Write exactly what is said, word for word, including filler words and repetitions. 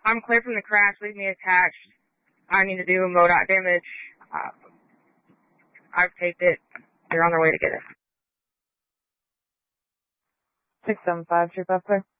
I'm clear from the crash. Leave me attached. I need to do a MoDOT damage. Uh, I've taped it. They're on their way to get it. six seven five, troop up there.